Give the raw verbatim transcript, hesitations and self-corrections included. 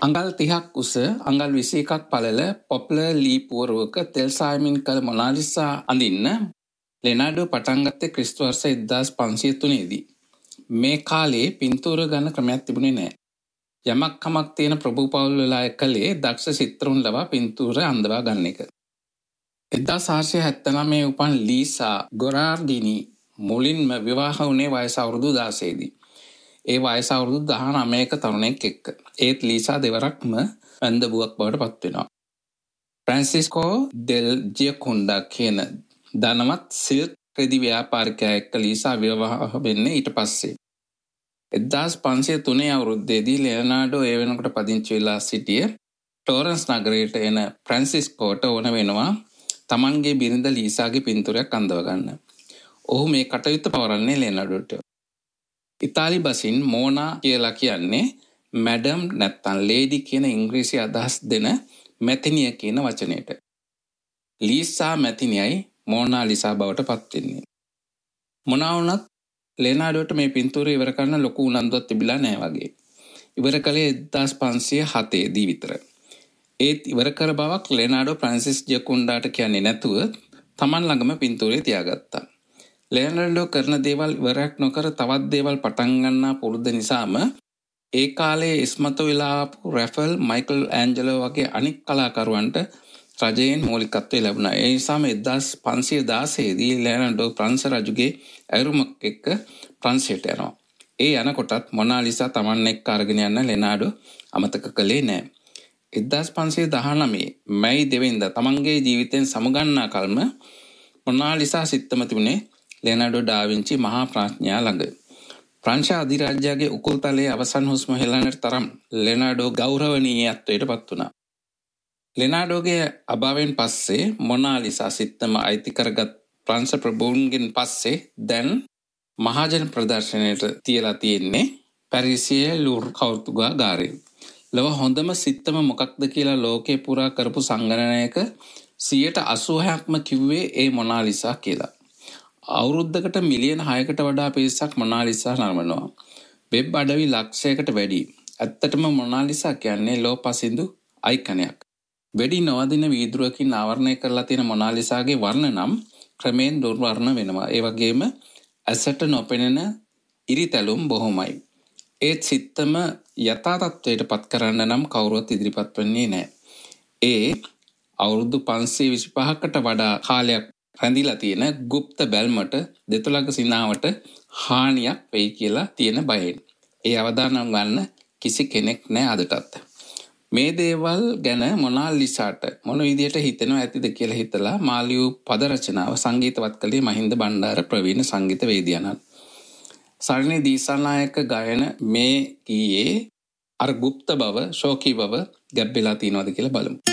අඟල් තිහක් උස අඟල් විසි එකක් පළල පොප්ලර් ලී පුවරුවක තෙල් සායමින් කළ මොනාලිසා අඳින්න ලෙනාඩෝ පටන් ගත්තේ ක්‍රිස්තු වර්ෂ එක්දාස් පන්සිය තුනේදී. මේ කාලේ පින්තූර ගන්න ක්‍රමයක් තිබුණේ නැහැ. යමක් කමක් තියෙන ප්‍රභු පවුල් වෙලා කළේ දක්ෂ චිත්‍රවුන් ලවා පින්තූර අඳවා ගන්න එක. එක්දාස් හාරසිය හැත්තනවයේ උපන් ලීසා ගොරාර්ඩිනි මුලින්ම විවාහ වුණේ වයස අවුරුදු දාසයේදී. ඒ වයස අවුරුදු දහනවයක තරුණෙක් එක්ක. ඒත් ලීසා දෙවරක්ම වැන්දබුවක් බවට පත් වෙනවා. ෆ්‍රැන්සිස්කෝ දෙල් ජියකොන්ඩා කියන ධනවත් සිල්ක් රෙදි ව්‍යාපාරිකයා එක්ක ලීසා විවාහ වෙන්නේ ඊට පස්සේ. එක්දාස් පන්සිය තුනේ අවුරුද්දේදී ලියනාඩෝ ඒ වෙනකොට පදිංචි වෙලා සිටිය ටෝරන්ස් නගරයට එන ෆ්‍රැන්සිස්කෝට ඕන වෙනවා තමන්ගේ බිරිඳ ලීසාගේ පින්තූරයක් අඳව ගන්න. ඔහු මේ කටයුත්ත පවරන්නේ ලියනාඩෝට. ඉතාලි බසින් මෝනා කියලා කියන්නේ මැඩම් නැත්තම් ලේඩි කියන ඉංග්‍රීසි අදහස් දෙන මැතිනිය කියන වචනයට. ලීසා මැතිනියයි මෝනා ලිසා බවට පත් වෙන්නේ. මොනවා වුණත් ලෙනාඩෝට මේ පින්තූරය ඉවර කරන්න ලොකු උනන්දුවක් තිබිලා නැහැ වගේ. ඉවර කළේ එක්දාස් පන්සිය හතේ දී විතර. ඒත් ඉවර කර බවක් ලෙනාඩෝ ෆ්‍රැන්සිස් ජියකොන්ඩාට කියන්නේ නැතුව Taman ළඟම පින්තූරය තියාගත්තා. ලෙනාඩෝ කරන දේවල් ඉවරයක් නොකර තවත් දේවල් පටන් ගන්නා පුරුද්ද නිසාම ඒ කාලේ ඉස්මතු වෙලා ආපු රැෆල් මයිකල් ඇන්ජලෝ වගේ අනික් කලාකරුවන්ට රජයෙන් මූලිකත්වය ලැබුණා. ඒ නිසාම එක්දාස් පන්සිය දාසයේ දී ලෙනාඩෝ ප්‍රංශ රජුගේ ඇරුමක් එක්ක ප්‍රංශයට යනවා. ඒ යනකොටත් මොනාලිසා Taman එක්ක අරගෙන යන්න ලෙනාඩෝ අමතක කළේ නැහැ. එක්දාස් පන්සිය දහනවයේ මැයි දෙවෙනිදා තමන්ගේ ජීවිතයෙන් සමුගන්නා කල්ම මොනාලිසා සිත්තම තිබුණේ ලෙනාඩෝ ඩා වින්චි මහා ප්‍රඥා ළඟ. ප්‍රංශ අධිරාජ්‍යයේ උකුල්තලයේ අවසන් හුස්ම හෙළන්නට තරම් ලෙනාඩෝ ගෞරවනීයත්වයට පත් වුණා. ලෙනාඩෝගේ අභාවයෙන් පස්සේ මොනාලිසා සිත්තම අයිති කරගත් ප්‍රංශ ප්‍රභූන්ගෙන් පස්සේ දැන් මහජන ප්‍රදර්ශනයට තියලා තියෙන්නේ පැරිසියේ ලූර් කෞතුකාගාරයේ. ලොව හොඳම සිත්තම මොකක්ද කියලා ලෝකේ පුරා කරපු සංගණනයක සියයට අසූහයක්ම කිව්වේ ඒ මොනාලිසා කියලා. අවුරුද්දකට මිලියන හයකට වඩා පිරිසක් මොනාලිසා නරඹනවා. වෙබ් අඩවි ලක්ෂයකට වැඩි. ඇත්තටම මොනාලිසා කියන්නේ ලෝ පසින්දු අයිකනයක්. වෙඩි නොවදින වීදුරුවකින් ආවරණය කරලා තියෙන මොනාලිසාගේ වර්ණ නම් ක්‍රමයෙන් දුර්වර්ණ වෙනවා. ඒ වගේම ඇසට නොපෙනෙන ඉරිතැලුම් බොහොමයි. ඒත් සිත්තම යථා තත්ත්වයට පත් කරන්න නම් කවුරුවත් ඉදිරිපත් වෙන්නේ නැහැ. ඒ අවුරුදු පන්සිය විසිපහකට වඩා කාලයක් රැඳිලා තියෙන গুপ্ত බැල්මට දෙතුලක සිනාවට හානියක් වෙයි කියලා තියෙන බයෙන්. ඒ අවදානම් ගන්න කිසි කෙනෙක් නැහැ අදටත්. මේ දේවල් ගැන මොනාලිසාට මොන විදියට හිතෙනව ඇතිද කියලා හිතලා මාලියු පද රචනාව සංගීතවත් කළේ මහින්ද බණ්ඩාර ප්‍රවීණ සංගීත වේදියානන්. සරණේ දීසානායක ගායන මේ ගීයේ අර গুপ্ত බව, ශෝකී බව ගැබ්බෙලා තියෙනවද කියලා බලමු.